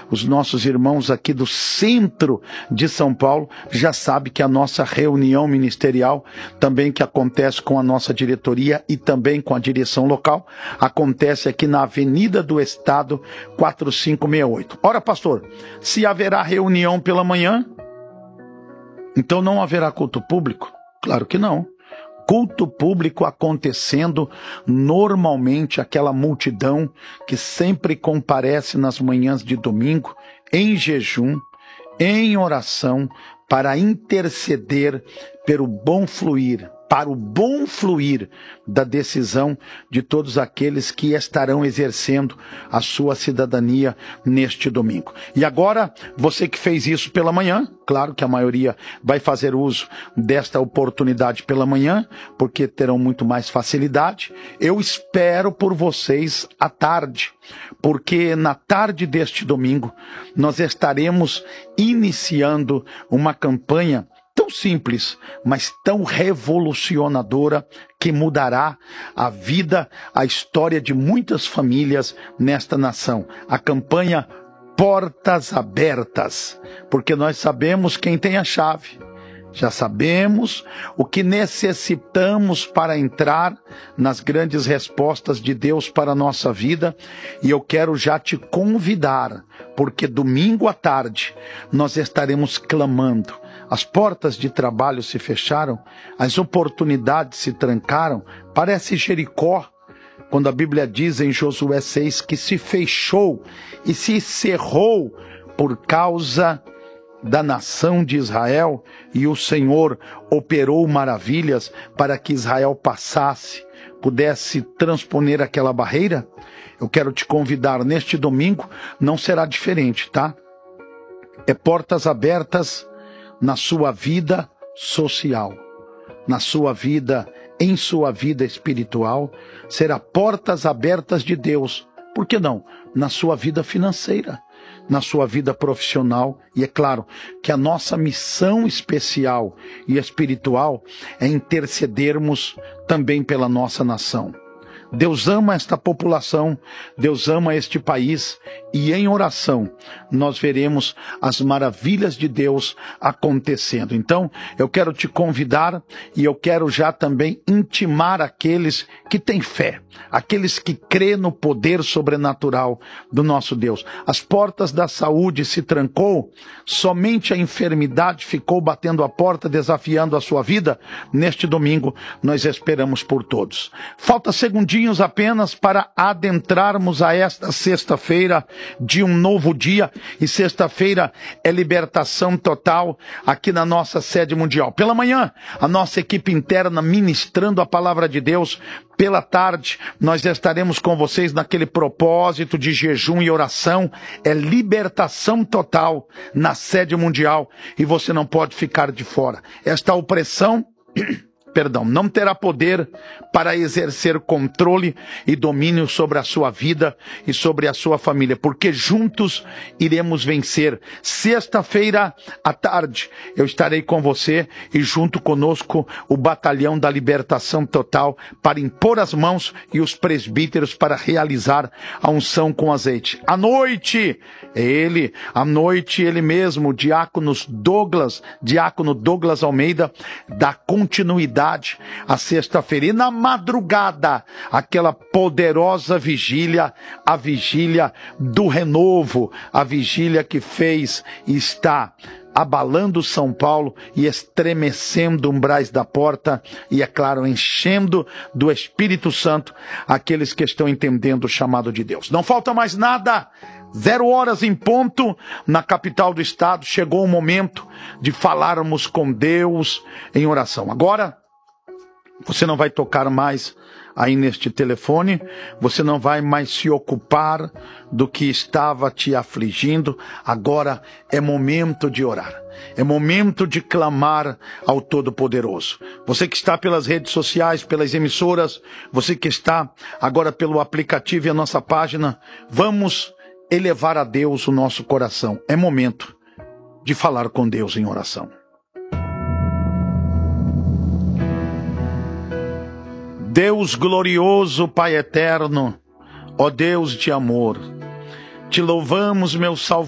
os nossos irmãos aqui do centro de São Paulo já sabem que a nossa reunião ministerial, também que acontece com a nossa diretoria e também com a direção local, acontece aqui na Avenida do Estado 4568. Ora, pastor, se haverá reunião pela manhã, então não haverá culto público? Claro que não. Culto público acontecendo, normalmente aquela multidão que sempre comparece nas manhãs de domingo, em jejum, em oração, para interceder pelo bom fluir, para o bom fluir da decisão de todos aqueles que estarão exercendo a sua cidadania neste domingo. E agora, você que fez isso pela manhã, claro que a maioria vai fazer uso desta oportunidade pela manhã, porque terão muito mais facilidade. Eu espero por vocês à tarde, porque na tarde deste domingo nós estaremos iniciando uma campanha tão simples, mas tão revolucionadora, que mudará a vida, a história de muitas famílias nesta nação. A campanha Portas Abertas, porque nós sabemos quem tem a chave. Já sabemos o que necessitamos para entrar nas grandes respostas de Deus para a nossa vida, e eu quero já te convidar, porque domingo à tarde nós estaremos clamando. As portas de trabalho se fecharam, as oportunidades se trancaram, parece Jericó, quando a Bíblia diz em Josué 6 que se fechou e se cerrou por causa da nação de Israel, e o Senhor operou maravilhas para que Israel passasse, pudesse transponer aquela barreira. Eu quero te convidar neste domingo, não será diferente, tá? É portas abertas na sua vida social, na sua vida, em sua vida espiritual, será portas abertas de Deus. Por que não? Na sua vida financeira, na sua vida profissional. E é claro que a nossa missão especial e espiritual é intercedermos também pela nossa nação. Deus ama esta população, Deus ama este país, e em oração nós veremos as maravilhas de Deus acontecendo. Então, eu quero te convidar, e eu quero já também intimar aqueles que têm fé, aqueles que crêem no poder sobrenatural do nosso Deus. As portas da saúde se trancou, somente a enfermidade ficou batendo a porta, desafiando a sua vida. Neste domingo nós esperamos por todos. Falta segundinho apenas para adentrarmos a esta sexta-feira de um novo dia, e sexta-feira é libertação total aqui na nossa sede mundial. Pela manhã, a nossa equipe interna ministrando a palavra de Deus. Pela tarde, nós estaremos com vocês naquele propósito de jejum e oração. É libertação total na sede mundial, e você não pode ficar de fora. Esta opressão não terá poder para exercer controle e domínio sobre a sua vida e sobre a sua família, porque juntos iremos vencer. Sexta-feira à tarde eu estarei com você, e junto conosco o batalhão da libertação total, para impor as mãos, e os presbíteros para realizar a unção com azeite. À noite, ele mesmo, o diácono Douglas Almeida, dá continuidade a sexta-feira, e na madrugada, aquela poderosa vigília, a vigília do renovo, a vigília que fez e está abalando São Paulo e estremecendo umbrais da porta, e é claro, enchendo do Espírito Santo aqueles que estão entendendo o chamado de Deus. Não falta mais nada. 0 horas em ponto, na capital do estado, chegou o momento de falarmos com Deus em oração. Agora, você não vai tocar mais aí neste telefone, você não vai mais se ocupar do que estava te afligindo. Agora é momento de orar, é momento de clamar ao Todo-Poderoso. Você que está pelas redes sociais, pelas emissoras, você que está agora pelo aplicativo e a nossa página, vamos elevar a Deus o nosso coração. É momento de falar com Deus em oração. Deus glorioso, Pai eterno, ó Deus de amor, te louvamos, meu Salvador.